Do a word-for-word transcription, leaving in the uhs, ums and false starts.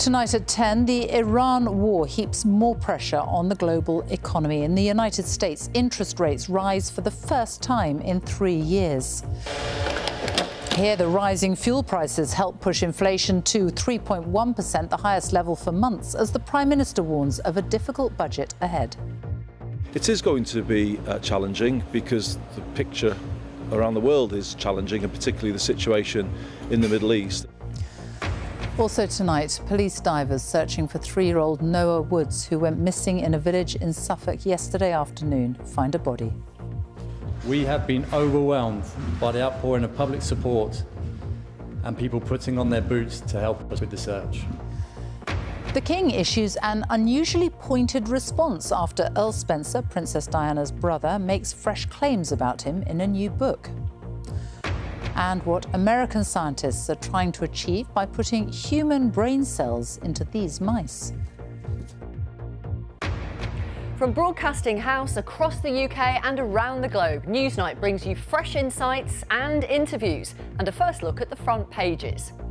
Tonight at ten, the Iran war heaps more pressure on the global economy. In the United States, interest rates rise for the first time in three years. Here, the rising fuel prices help push inflation to three point one percent, the highest level for months, as the Prime Minister warns of a difficult budget ahead. It is going to be uh, challenging because the picture around the world is challenging, and particularly the situation in the Middle East. Also tonight, police divers searching for three-year-old Noah Woods, who went missing in a village in Suffolk yesterday afternoon, find a body. We have been overwhelmed by the outpouring of public support and people putting on their boots to help us with the search. The King issues an unusually pointed response after Earl Spencer, Princess Diana's brother, makes fresh claims about him in a new book. And what American scientists are trying to achieve by putting human brain cells into these mice. From Broadcasting House across the U K and around the globe, Newsnight brings you fresh insights and interviews, and a first look at the front pages.